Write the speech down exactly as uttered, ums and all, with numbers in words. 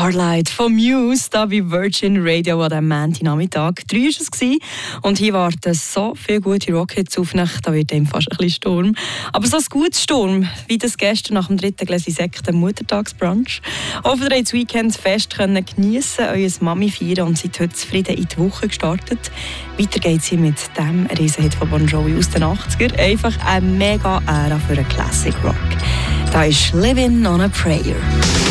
Starlight von Muse, da bei Virgin Radio an diesem Montagnachmittag. Drei war es. Und hier warten so viele gute Rockhits auf mich, da wird einem fast ein bisschen Sturm. Aber so ein gutes Sturm, wie das gestern nach dem dritten Gläschen Sekt am Muttertagsbrunch. Hoffen, ihr das Weekend fest können geniessen, euer Mami feiern und seid heute zufrieden in die Woche gestartet. Weiter geht es hier mit dem Riesenhit von Bon Jovi aus den achtziger. Einfach eine mega Ära für einen Classic Rock. Da ist Living on a Prayer.